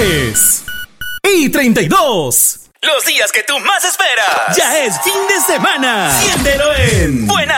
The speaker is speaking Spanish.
33 y 32. Los días que tú más esperas. Ya es fin de semana. Siéntelo en Buena